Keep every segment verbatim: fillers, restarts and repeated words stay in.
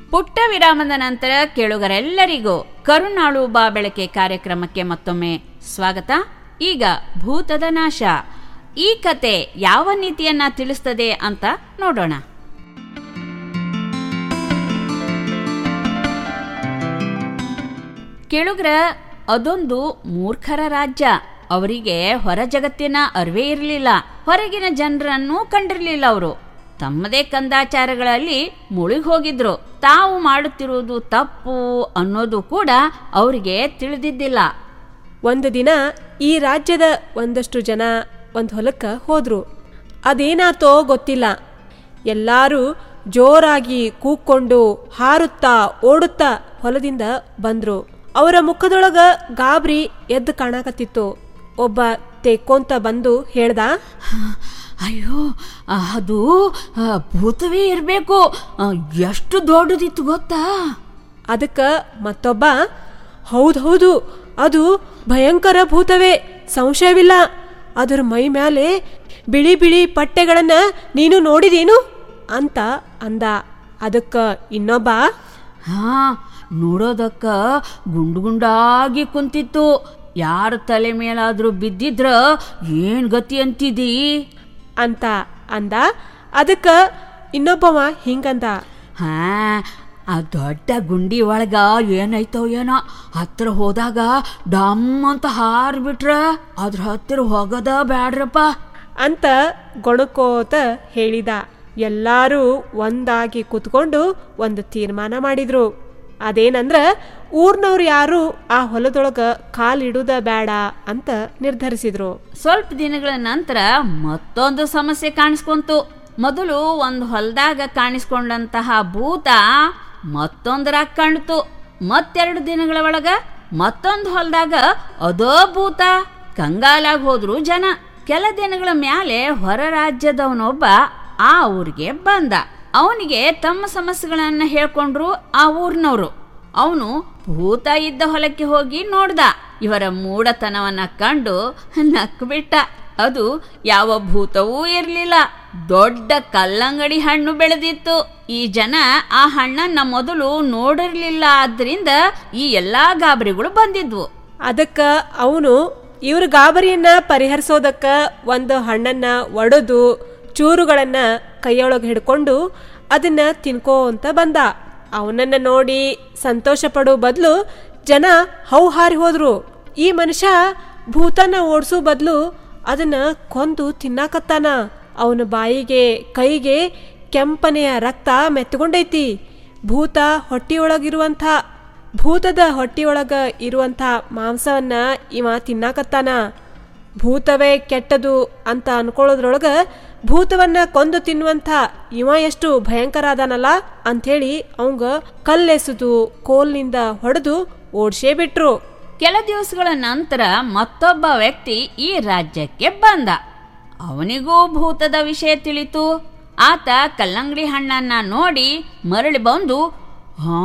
ಪುಟ್ಟ ವಿರಾಮದ ನಂತರ ಕೇಳುಗರೆಲ್ಲರಿಗೂ ಕರುಣಾಳು ಬಾ ಬೆಳಕೆ ಕಾರ್ಯಕ್ರಮಕ್ಕೆ ಮತ್ತೊಮ್ಮೆ ಸ್ವಾಗತ. ಈಗ ಭೂತದ ನಾಶ ಈ ಕತೆ ಯಾವ ನೀತಿಯನ್ನ ತಿಳಿಸ್ತದೆ ಅಂತ ನೋಡೋಣ. ಕೇಳುಗರ, ಅದೊಂದು ಮೂರ್ಖರ ರಾಜ್ಯ. ಅವರಿಗೆ ಹೊರ ಜಗತ್ತಿನ ಅರಿವೇ ಇರಲಿಲ್ಲ, ಹೊರಗಿನ ಜನರನ್ನು ಕಂಡಿರಲಿಲ್ಲ. ಅವರು ತಮ್ಮದೇ ಕಂದಾಚಾರಗಳಲ್ಲಿ ಮುಳುಗಿ ಹೋಗಿದ್ರು. ತಾವು ಮಾಡುತ್ತಿರುವುದು ತಪ್ಪು ಅನ್ನೋದು ಕೂಡ ಅವರಿಗೆ ತಿಳಿದಿದ್ದಿಲ್ಲ. ಒಂದು ದಿನ ಈ ರಾಜ್ಯದ ಒಂದಷ್ಟು ಜನ ಒಂದು ಹೊಲಕ್ಕೆ ಹೋದ್ರು. ಅದೇನಾತೋ ಗೊತ್ತಿಲ್ಲ, ಎಲ್ಲರೂ ಜೋರಾಗಿ ಕೂಕ್ಕೊಂಡು ಹಾರುತ್ತಾ ಓಡುತ್ತಾ ಹೊಲದಿಂದ ಬಂದ್ರು. ಅವರ ಮುಖದೊಳಗ ಗಾಬರಿ ಎದ್ದು ಕಾಣಕತ್ತಿತ್ತು. ಒಬ್ಬ ತೆಕ್ಕೊಂತ ಬಂದು ಹೇಳ್ದ, ಅಯ್ಯೋ, ಅದು ಭೂತವೇ ಇರಬೇಕು, ಎಷ್ಟು ದೊಡ್ಡದಿತ್ತು ಗೊತ್ತಾ? ಅದಕ್ಕೆ ಮತ್ತೊಬ್ಬ, ಹೌದು ಹೌದು, ಅದು ಭಯಂಕರ ಭೂತವೇ, ಸಂಶಯವಿಲ್ಲ. ಅದರ ಮೈ ಮೇಲೆ ಬಿಳಿ ಬಿಳಿ ಪಟ್ಟೆಗಳನ್ನ ನೀನು ನೋಡಿದೇನು ಅಂತ ಅಂದ. ಅದಕ್ಕೆ ಇನ್ನೊಬ್ಬ, ಹಾ, ನೋಡೋದಕ್ಕ ಗುಂಡು ಗುಂಡಾಗಿ ಕುಂತಿತ್ತು. ಯಾರ ತಲೆ ಮೇಲಾದ್ರೂ ಬಿದ್ದಿದ್ರ ಏನ್ ಗತಿ ಅಂತಿದಿ ಅಂತ ಅಂದ. ಅದಕ್ಕೆ ಇನ್ನೊಬ್ಬವ ಹಿಂಗಂದ, ಹಾ, ಆ ದೊಡ್ಡ ಗುಂಡಿ ಒಳಗ ಏನಾಯ್ತೋ ಏನೋ, ಹತ್ರ ಹೋದಾಗ ಡಮ್ ಅಂತ ಹಾರ್ಬಿಟ್ರ ಅದ್ರ ಹತ್ತಿರ ಹೋಗೋದ ಬ್ಯಾಡ್ರಪ್ಪ ಅಂತ ಗೊಣಕೋತ ಹೇಳಿದ. ಎಲ್ಲರೂ ಒಂದಾಗಿ ಕೂತ್ಕೊಂಡು ಒಂದು ತೀರ್ಮಾನ ಮಾಡಿದ್ರು. ಅದೇನಂದ್ರ, ಊರ್ನವ್ರು ಯಾರು ಆ ಹೊಲದೊಳಗ ಕಾಲಿಡುದ ಬೇಡ ಅಂತ ನಿರ್ಧರಿಸಿದ್ರು. ಸ್ವಲ್ಪ ದಿನಗಳ ನಂತರ ಮತ್ತೊಂದು ಸಮಸ್ಯೆ ಕಾಣಿಸ್ಕೊಂತು. ಮೊದಲು ಒಂದು ಹೊಲದಾಗ ಕಾಣಿಸ್ಕೊಂಡಂತಹ ಭೂತ ಮತ್ತೊಂದರಾಗ ಕಾಣ್ತು. ಮತ್ತೆರಡು ದಿನಗಳ ಒಳಗ ಮತ್ತೊಂದು ಹೊಲದಾಗ ಅದೋ ಭೂತ. ಕಂಗಾಲಾಗಿ ಹೋದ್ರು ಜನ. ಕೆಲ ದಿನಗಳ ಮ್ಯಾಲೆ ಹೊರ ರಾಜ್ಯದವನೊಬ್ಬ ಆ ಊರಿಗೆ ಬಂದ. ಅವನಿಗೆ ತಮ್ಮ ಸಮಸ್ಯೆಗಳನ್ನ ಹೇಳ್ಕೊಂಡ್ರು ಆ ಊರಿನವರು. ಅವನು ಭೂತ ಇದ್ದ ಹೊಲಕ್ಕೆ ಹೋಗಿ ನೋಡ್ದ. ಇವರ ಮೂಢತನವನ್ನ ಕಂಡು ನಕ್ಬಿಟ್ಟ. ಅದು ಯಾವ ಭೂತವೂ ಇರಲಿಲ್ಲ, ದೊಡ್ಡ ಕಲ್ಲಂಗಡಿ ಹಣ್ಣು ಬೆಳೆದಿತ್ತು. ಈ ಜನ ಆ ಹಣ್ಣನ್ನ ಮೊದಲು ನೋಡಿರ್ಲಿಲ್ಲ, ಆದ್ರಿಂದ ಈ ಎಲ್ಲಾ ಗಾಬರಿಗಳು ಬಂದಿದ್ವು. ಅದಕ್ಕ ಅವನು ಇವ್ರ ಗಾಬರಿಯನ್ನ ಪರಿಹರಿಸೋದಕ್ಕ ಒಂದು ಹಣ್ಣನ್ನ ಒಡೆದು ಚೂರುಗಳನ್ನ ಕೈಯೊಳಗೆ ಹಿಡ್ಕೊಂಡು ಅದನ್ನ ತಿನ್ಕೋ ಅಂತ ಬಂದ. ಅವನನ್ನ ನೋಡಿ ಸಂತೋಷ ಪಡೋ ಬದಲು ಜನ ಹೌಹಾರಿ ಹೋದ್ರು. ಈ ಮನುಷ್ಯ ಭೂತನ ಓಡಿಸೋ ಬದಲು ಅದನ್ನ ಕೊಂದು ತಿನ್ನಾಕತ್ತಾನ. ಅವನ ಬಾಯಿಗೆ ಕೈಗೆ ಕೆಂಪನೆಯ ರಕ್ತ ಮೆತ್ತಗೊಂಡೈತಿ. ಭೂತ ಹೊಟ್ಟಿಯೊಳಗಿರುವಂಥ ಭೂತದ ಹೊಟ್ಟಿಯೊಳಗ ಇರುವಂಥ ಮಾಂಸವನ್ನ ಇವ ತಿನ್ನಾಕತ್ತಾನ. ಭೂತವೇ ಕೆಟ್ಟದು ಅಂತ ಅನ್ಕೊಳ್ಳೋದ್ರೊಳಗ ಭೂತವನ್ನ ಕೊಂದು ತಿನ್ನುವಂಥ ಇವ ಎಷ್ಟು ಭಯಂಕರ ಅದಾನಲ್ಲ ಅಂಥೇಳಿ ಅವಂಗ ಕಲ್ಲೆಸೆದು ಕೋಲ್ನಿಂದ ಹೊಡೆದು ಓಡ್ಸೇ ಬಿಟ್ರು. ಕೆಲ ದಿವಸಗಳ ನಂತರ ಮತ್ತೊಬ್ಬ ವ್ಯಕ್ತಿ ಈ ರಾಜ್ಯಕ್ಕೆ ಬಂದ. ಅವನಿಗೂ ಭೂತದ ವಿಷಯ ತಿಳಿತು. ಆತ ಕಲ್ಲಂಗಡಿ ಹಣ್ಣನ್ನ ನೋಡಿ ಮರಳಿ ಬಂದು, ಹಾ,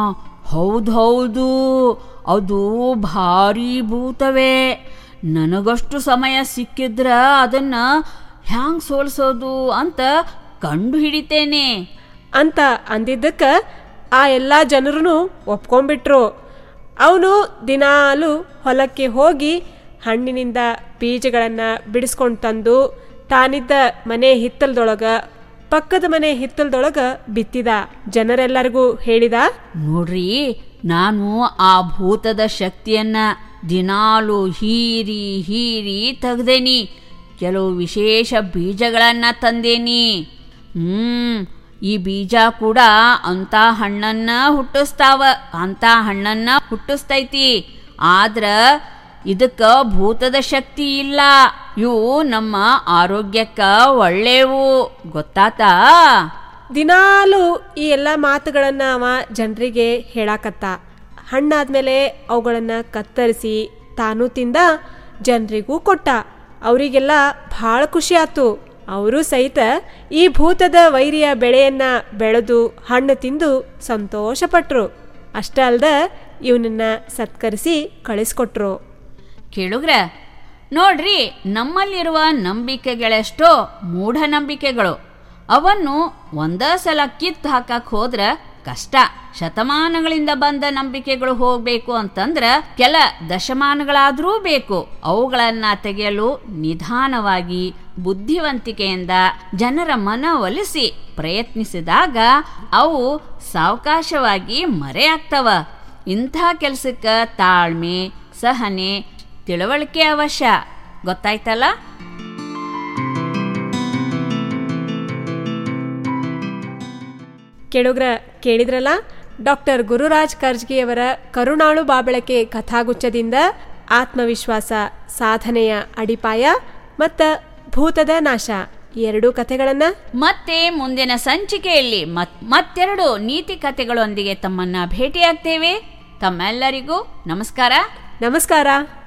ಹೌದು ಹೌದು, ಅದು ಭಾರಿ ಭೂತವೇ. ನನಗಷ್ಟು ಸಮಯ ಸಿಕ್ಕಿದ್ರ ಅದನ್ನ ಹ್ಯಾಂಗ್ ಸೋಲ್ಸೋದು ಅಂತ ಕಂಡು ಹಿಡಿತೇನೆ ಅಂತ ಅಂದಿದ್ದಕ್ಕ ಆ ಎಲ್ಲ ಜನರೂ ಒಪ್ಕೊಂಡ್ಬಿಟ್ರು. ಅವನು ದಿನಾಲು ಹೊಲಕ್ಕೆ ಹೋಗಿ ಹಣ್ಣಿನಿಂದ ಬೀಜಗಳನ್ನ ಬಿಡಿಸ್ಕೊಂಡು ತಂದು ತಾನಿದ್ದ ಮನೆ ಹಿತ್ತಲದೊಳಗ ಪಕ್ಕದ ಮನೆ ಹಿತ್ತಲದೊಳಗ ಬಿತ್ತಿದ. ಜನರೆಲ್ಲರಿಗೂ ಹೇಳಿದ, ನೋಡ್ರಿ, ನಾನು ಆ ಭೂತದ ಶಕ್ತಿಯನ್ನ ದಿನಾಲು ಹೀರಿ ಹೀರಿ ತೆಗ್ದೇನಿ. ಕೆಲವು ವಿಶೇಷ ಬೀಜಗಳನ್ನ ತಂದೇನಿ. ಹ್ಮ್ ಈ ಬೀಜ ಕೂಡ ಅಂತ ಹಣ್ಣನ್ನ ಹುಟ್ಟಿಸ್ತಾವ, ಅಂತ ಹಣ್ಣನ್ನ ಹುಟ್ಟಿಸ್ತೈತಿ. ಆದ್ರ ಇದಕ್ಕ ಭೂತದ ಶಕ್ತಿ ಇಲ್ಲ. ಇವು ನಮ್ಮ ಆರೋಗ್ಯಕ್ಕ ಒಳ್ಳೆವು, ಗೊತ್ತಾತಾ? ದಿನಾಲು ಈ ಎಲ್ಲ ಮಾತುಗಳನ್ನ ಅವ ಜನರಿಗೆ ಹೇಳಾಕತ್ತ. ಹಣ್ಣಾದ್ಮೇಲೆ ಅವುಗಳನ್ನ ಕತ್ತರಿಸಿ ತಾನು ತಿಂದ, ಜನರಿಗೂ ಕೊಟ್ಟ. ಅವರಿಗೆಲ್ಲ ಭಾಳ ಖುಷಿ ಆತು. ಅವರು ಸಹಿತ ಈ ಭೂತದ ವೈರಿಯ ಬೆಳೆಯನ್ನ ಬೆಳೆದು ಹಣ್ಣು ತಿಂದು ಸಂತೋಷಪಟ್ರು. ಅಷ್ಟೇ ಅಲ್ದ ಇವನನ್ನ ಸತ್ಕರಿಸಿ ಕಳಿಸ್ಕೊಟ್ರು. ಕೇಳುಗ್ರ, ನೋಡ್ರಿ, ನಮ್ಮಲ್ಲಿರುವ ನಂಬಿಕೆಗಳೆಷ್ಟೋ ಮೂಢನಂಬಿಕೆಗಳು. ಅವನ್ನು ಒಂದೇ ಸಲ ಕಿತ್ತು ಹಾಕಕ್ ಹೋದ್ರ ಕಷ್ಟ. ಶತಮಾನಗಳಿಂದ ಬಂದ ನಂಬಿಕೆಗಳು ಹೋಗ್ಬೇಕು ಅಂತಂದ್ರ ಕೆಲ ದಶಮಾನಗಳಾದರೂ ಬೇಕು. ಅವುಗಳನ್ನ ತೆಗೆಯಲು ನಿಧಾನವಾಗಿ ಬುದ್ಧಿವಂತಿಕೆಯಿಂದ ಜನರ ಮನವೊಲಿಸಿ ಪ್ರಯತ್ನಿಸಿದಾಗ ಅವು ಸಾವಕಾಶವಾಗಿ ಮರೆಯಾಗ್ತವ. ಇಂಥ ಕೆಲಸಕ್ಕೆ ತಾಳ್ಮೆ, ಸಹನೆ, ತಿಳುವಳಿಕೆ ಅವಶ್ಯ. ಗೊತ್ತಾಯ್ತಲ್ಲ? ಕೇಳುಗ್ರ ಕೇಳಿದ್ರಲ್ಲ, ಡಾಕ್ಟರ್ ಗುರುರಾಜ್ ಕರ್ಜ್ಗಿಯವರ ಕರುಣಾಳು ಬಾಬಳಕೆ ಕಥಾಗುಚ್ಛದಿಂದ ಆತ್ಮವಿಶ್ವಾಸ, ಸಾಧನೆಯ ಅಡಿಪಾಯ ಮತ್ತು ಭೂತದ ನಾಶ ಈ ಎರಡೂ ಕಥೆಗಳನ್ನ ಮತ್ತೆ ಮುಂದಿನ ಸಂಚಿಕೆಯಲ್ಲಿ ಮತ್ತೆರಡು ನೀತಿ ಕಥೆಗಳೊಂದಿಗೆ ತಮ್ಮನ್ನ ಭೇಟಿಯಾಗ್ತೇವೆ. ತಮ್ಮೆಲ್ಲರಿಗೂ ನಮಸ್ಕಾರ. ನಮಸ್ಕಾರ.